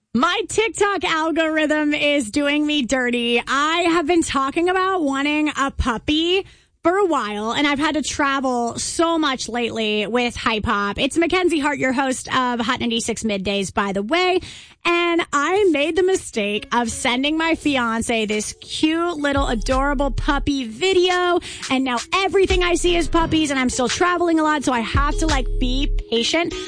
My TikTok algorithm is doing me dirty. I have been talking about wanting a puppy for a while, and I've had to travel so much lately with Hype Hop. It's Mackenzie Hart, your host of Hot 96 Middays, by the way. And I made the mistake of sending my fiance this cute little adorable puppy video. And now everything I see is puppies, and I'm still traveling a lot, so I have to be patient.